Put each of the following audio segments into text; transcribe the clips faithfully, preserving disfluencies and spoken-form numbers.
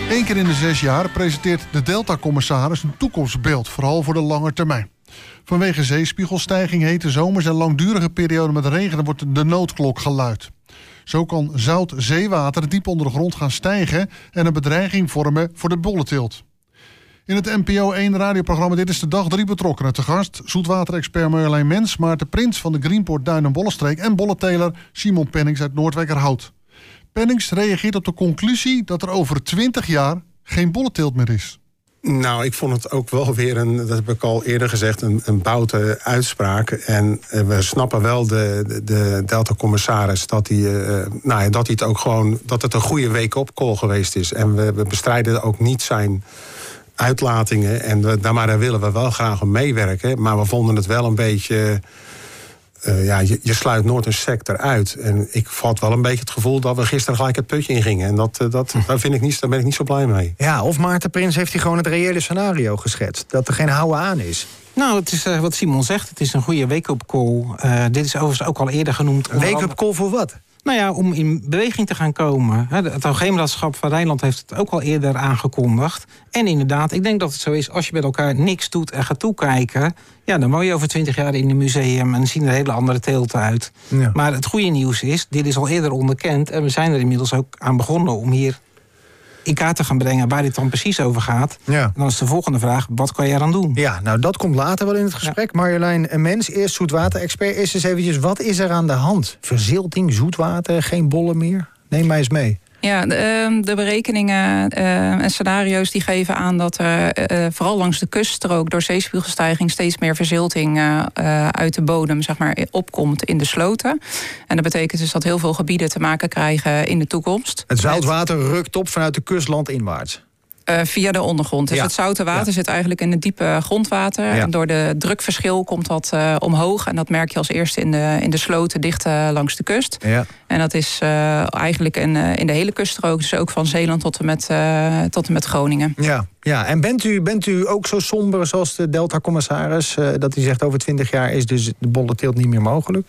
Eén keer in de zes jaar presenteert de Delta-commissaris een toekomstbeeld, vooral voor de lange termijn. Vanwege zeespiegelstijging, hete zomers en langdurige perioden met regen wordt de noodklok geluid. Zo kan zout zeewater diep onder de grond gaan stijgen en een bedreiging vormen voor de bollenteelt. In het N P O één radioprogramma Dit is de Dag drie betrokkenen te gast. Zoetwaterexpert Marjolein Mens, Maarten Prins van de Greenport Duin en Bollenstreek en bollenteler Simon Pennings uit Noordwijkerhout. Pennings reageert op de conclusie dat er over twintig jaar geen bollenteelt meer is. Nou, ik vond het ook wel weer een, dat heb ik al eerder gezegd, een, een boute uitspraak. En uh, we snappen wel de, de, de Delta-commissaris dat hij, uh, nou ja, dat hij het ook gewoon, dat het een goede wake-up call geweest is. En we, we bestrijden ook niet zijn uitlatingen. En we, nou, maar daar willen we wel graag om meewerken. Maar we vonden het wel een beetje, Uh, ja, je, je sluit nooit een sector uit. En ik had wel een beetje het gevoel dat we gisteren gelijk het putje ingingen. En dat, uh, dat, daar, vind ik niet, daar ben ik niet zo blij mee. Ja, of Maarten Prins heeft hij gewoon het reële scenario geschetst. Dat er geen houden aan is. Nou, het is uh, wat Simon zegt. Het is een goede wake-up call. Uh, dit is overigens ook al eerder genoemd. Een wake-up call voor wat? Nou ja, om in beweging te gaan komen. Het Hoogheemraadschap van Rijnland heeft het ook al eerder aangekondigd. En inderdaad, ik denk dat het zo is, als je met elkaar niks doet en gaat toekijken, ja, dan woon je over twintig jaar in een museum en zien er hele andere teelten uit. Ja. Maar het goede nieuws is, dit is al eerder onderkend en we zijn er inmiddels ook aan begonnen om hier in kaart te gaan brengen waar dit dan precies over gaat. Ja. En dan is de volgende vraag, wat kan je eraan doen? Ja, nou dat komt later wel in het gesprek. Ja. Marjolein Mens, eerst zoetwater-expert. Eerst eens eventjes, wat is er aan de hand? Verzilting, zoetwater, geen bollen meer? Neem mij eens mee. Ja, de, de berekeningen uh, en scenario's die geven aan dat er uh, vooral langs de kuststrook door zeespiegelstijging steeds meer verzilting uh, uh, uit de bodem, zeg maar, opkomt in de sloten. En dat betekent dus dat heel veel gebieden te maken krijgen in de toekomst. Het zoutwater rukt op vanuit de kust landinwaarts. Uh, via de ondergrond. Dus ja. het zoute water ja. zit eigenlijk in het diepe grondwater. Ja. En door de drukverschil komt dat uh, omhoog. En dat merk je als eerste in de, in de sloten dicht uh, langs de kust. Ja. En dat is uh, eigenlijk in, uh, in de hele kuststrook. Dus ook van Zeeland tot en met, uh, tot en met Groningen. Ja, ja. En bent u, bent u ook zo somber zoals de Delta-commissaris? Uh, dat hij zegt over twintig jaar is dus de bollenteelt niet meer mogelijk?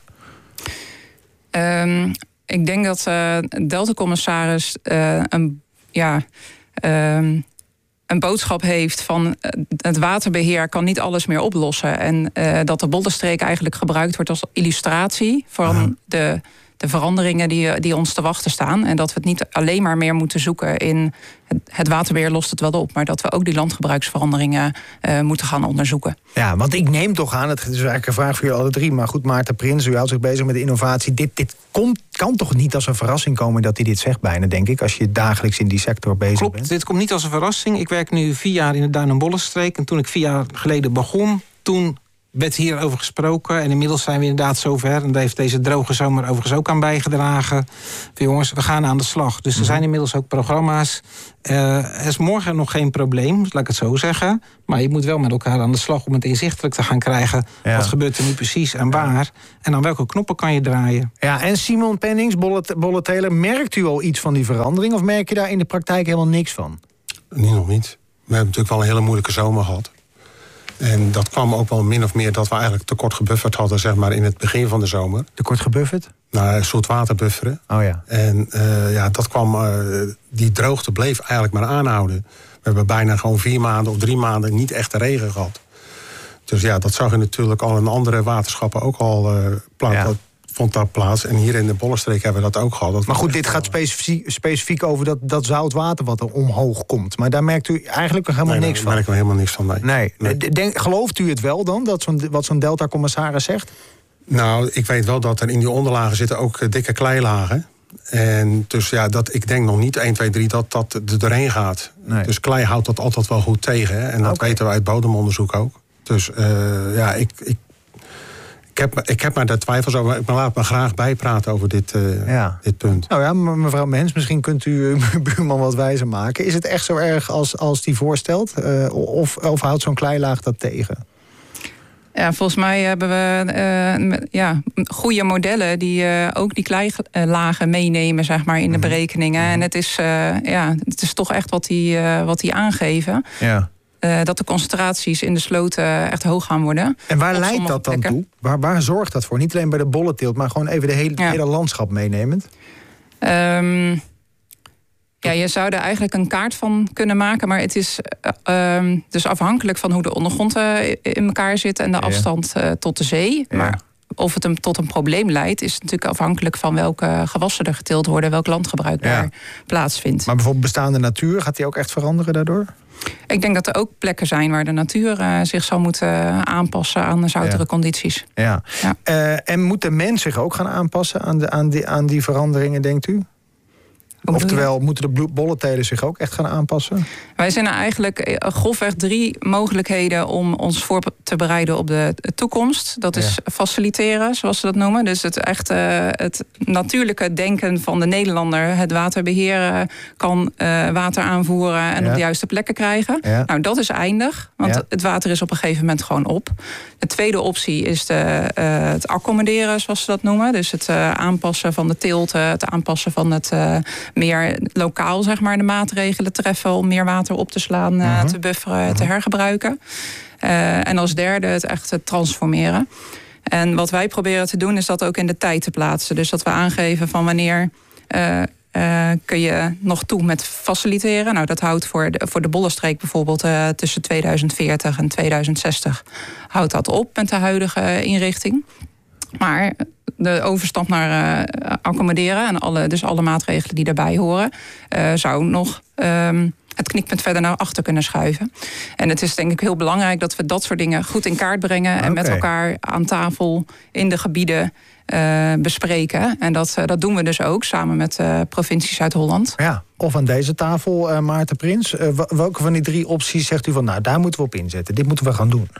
Um, ik denk dat uh, de Delta-commissaris uh, een... ja. Um, een boodschap heeft van uh, het waterbeheer kan niet alles meer oplossen. En uh, dat de Bollenstreek eigenlijk gebruikt wordt als illustratie van uh-huh. de, de veranderingen die, die ons te wachten staan. En dat we het niet alleen maar meer moeten zoeken in het, het waterbeheer lost het wel op, maar dat we ook die landgebruiksveranderingen uh, moeten gaan onderzoeken. Ja, want ik neem toch aan, het is eigenlijk een vraag voor jullie alle drie, maar goed, Maarten Prins, u houdt zich bezig met de innovatie. Dit, dit komt, kan toch niet als een verrassing komen dat hij dit zegt bijna, denk ik, als je dagelijks in die sector bezig Klopt, bent? Dit komt niet als een verrassing. Ik werk nu vier jaar in de Duin- en Bollenstreek en toen ik vier jaar geleden begon, toen werd hierover gesproken en inmiddels zijn we inderdaad zover. En daar heeft deze droge zomer overigens ook aan bijgedragen. Van, jongens, we gaan aan de slag. Dus er zijn inmiddels ook programma's. Uh, er is morgen nog geen probleem, laat ik het zo zeggen. Maar je moet wel met elkaar aan de slag om het inzichtelijk te gaan krijgen. Ja. Wat gebeurt er nu precies en waar? Ja. En aan welke knoppen kan je draaien? Ja, en Simon Pennings, bollenteler, merkt u al iets van die verandering? Of merk je daar in de praktijk helemaal niks van? Nee, nog niet. We hebben natuurlijk wel een hele moeilijke zomer gehad. En dat kwam ook wel min of meer dat we eigenlijk tekort gebufferd hadden, zeg maar, in het begin van de zomer. Tekort gebufferd? Nou, zoetwater bufferen. Oh ja. En uh, ja, dat kwam, uh, die droogte bleef eigenlijk maar aanhouden. We hebben bijna gewoon vier maanden of drie maanden niet echt de regen gehad. Dus ja, dat zag je natuurlijk al in andere waterschappen ook al uh, plaats. Ja. Vond dat plaats. En hier in de Bollenstreek hebben we dat ook gehad. Dat maar goed, dit gaat specifiek, specifiek over dat, dat zout water wat er omhoog komt. Maar daar merkt u eigenlijk nog helemaal nee, niks daar van. Daar merken we helemaal niks van, nee. nee. nee. Denk, gelooft u het wel dan, dat zo'n, wat zo'n Delta-commissaris zegt? Nou, ik weet wel dat er in die onderlagen zitten ook uh, dikke kleilagen. En dus ja, dat, ik denk nog niet één, twee, drie dat dat er doorheen gaat. Nee. Dus klei houdt dat altijd wel goed tegen. Hè? En dat okay. weten we uit bodemonderzoek ook. Dus uh, ja, ik... ik Ik heb, ik heb maar daar twijfels over. Ik laat me graag bijpraten over dit, uh, ja. dit punt. Nou ja, mevrouw Mens, misschien kunt u uw buurman wat wijzer maken. Is het echt zo erg als, als die voorstelt? Uh, of, of houdt zo'n kleilaag dat tegen? Ja, volgens mij hebben we uh, ja, goede modellen die uh, ook die kleilagen meenemen, zeg maar, in de berekeningen. Mm-hmm. En het is, uh, ja, het is toch echt wat die, uh, wat die aangeven. Ja. Uh, dat de concentraties in de sloten echt hoog gaan worden. En waar leidt dat dan plekken. toe? Waar, waar zorgt dat voor? Niet alleen bij de bollenteelt, maar gewoon even de hele, ja. hele landschap meenemend? Um, Ja, je zou er eigenlijk een kaart van kunnen maken, maar het is uh, um, dus afhankelijk van hoe de ondergrond uh, in elkaar zit en de afstand uh, tot de zee. Ja. Maar of het hem tot een probleem leidt, is natuurlijk afhankelijk van welke gewassen er geteeld worden, welk landgebruik ja. daar plaatsvindt. Maar bijvoorbeeld bestaande natuur, gaat die ook echt veranderen daardoor? Ik denk dat er ook plekken zijn waar de natuur uh, zich zal moeten aanpassen aan de zoutere ja. condities. Ja. Ja. Uh, en moet de mens zich ook gaan aanpassen aan, de, aan, die, aan die veranderingen, denkt u? Oftewel, moeten de bollentelen zich ook echt gaan aanpassen? Wij zijn er eigenlijk grofweg drie mogelijkheden om ons voor te bereiden op de toekomst. Dat is ja. faciliteren, zoals ze dat noemen. Dus het echt uh, het natuurlijke denken van de Nederlander. Het waterbeheer kan uh, water aanvoeren en ja. op de juiste plekken krijgen. Ja. Nou, dat is eindig, want ja. het water is op een gegeven moment gewoon op. De tweede optie is de, uh, het accommoderen, zoals ze dat noemen. Dus het uh, aanpassen van de teelt, het aanpassen van het uh, meer lokaal, zeg maar, de maatregelen treffen om meer water op te slaan, uh, uh-huh. te bufferen, uh-huh. te hergebruiken. Uh, en als derde het echt het transformeren. En wat wij proberen te doen is dat ook in de tijd te plaatsen. Dus dat we aangeven van wanneer uh, uh, kun je nog toe met faciliteren. Nou, dat houdt voor de, voor de Bollenstreek bijvoorbeeld uh, tussen tweeduizend veertig en tweeduizend zestig houdt dat op met de huidige inrichting. Maar de overstap naar uh, accommoderen en alle, dus alle maatregelen die daarbij horen, uh, zou nog um, het knippunt verder naar achter kunnen schuiven. En het is denk ik heel belangrijk dat we dat soort dingen goed in kaart brengen en okay. met elkaar aan tafel in de gebieden uh, bespreken. En dat, uh, dat doen we dus ook samen met de uh, provincie Zuid-Holland. Ja, of aan deze tafel, uh, Maarten Prins. Uh, welke van die drie opties zegt u van, nou, daar moeten we op inzetten. Dit moeten we gaan doen.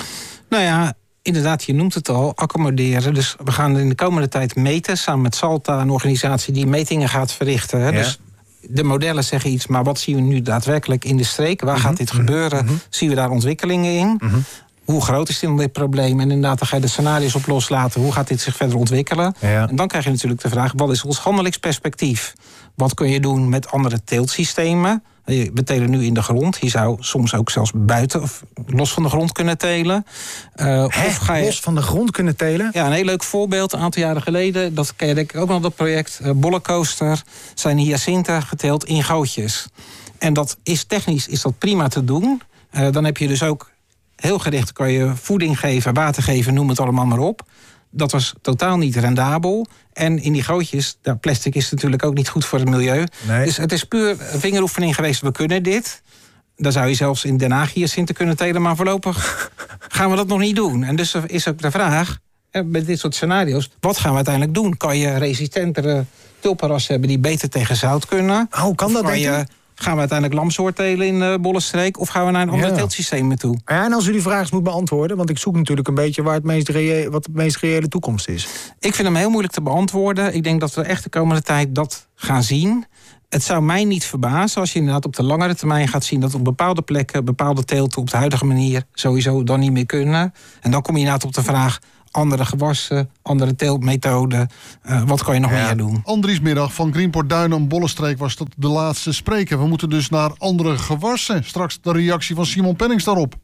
Nou ja, inderdaad, je noemt het al, accommoderen. Dus we gaan in de komende tijd meten, samen met Salta, een organisatie die metingen gaat verrichten. Hè? Ja. Dus de modellen zeggen iets, maar wat zien we nu daadwerkelijk in de streek? Waar mm-hmm. gaat dit gebeuren? Mm-hmm. Zien we daar ontwikkelingen in? Mm-hmm. Hoe groot is dit probleem? En inderdaad, dan ga je de scenario's op loslaten. Hoe gaat dit zich verder ontwikkelen? Ja. En dan krijg je natuurlijk de vraag, wat is ons handelingsperspectief? Wat kun je doen met andere teeltsystemen? We telen nu in de grond. Je zou soms ook zelfs buiten of los van de grond kunnen telen. Uh, Hè, of ga je los van de grond kunnen telen? Ja, een heel leuk voorbeeld. Een aantal jaren geleden, dat ken je denk ik ook nog, dat project uh, Bollencoaster, zijn hyacinten geteeld in gootjes. En dat is technisch is dat prima te doen. Uh, dan heb je dus ook heel gericht, kan je voeding geven, water geven, noem het allemaal maar op. Dat was totaal niet rendabel. En in die gootjes, nou, plastic is natuurlijk ook niet goed voor het milieu. Nee. Dus het is puur vingeroefening geweest, we kunnen dit. Dan zou je zelfs in Den Haag hyacinten kunnen telen, maar voorlopig gaan we dat nog niet doen. En dus is ook de vraag, met dit soort scenario's, wat gaan we uiteindelijk doen? Kan je resistentere tulpenrassen hebben die beter tegen zout kunnen? Oh, kan dat, denk je? Gaan we uiteindelijk lamsoort telen in de Bollenstreek? Of gaan we naar een ander ja. teeltsysteem toe? Ja, en als u die vraag eens moet beantwoorden, want ik zoek natuurlijk een beetje waar het meest reële, wat de meest reële toekomst is. Ik vind hem heel moeilijk te beantwoorden. Ik denk dat we echt de komende tijd dat gaan zien. Het zou mij niet verbazen als je inderdaad op de langere termijn gaat zien dat op bepaalde plekken bepaalde teelten op de huidige manier sowieso dan niet meer kunnen. En dan kom je inderdaad op de vraag, andere gewassen, andere teeltmethoden. Uh, wat kan je nog ja. meer doen? Andries Middag van Greenport Duinen en Bollenstreek was dat de laatste spreker. We moeten dus naar andere gewassen. Straks de reactie van Simon Pennings daarop.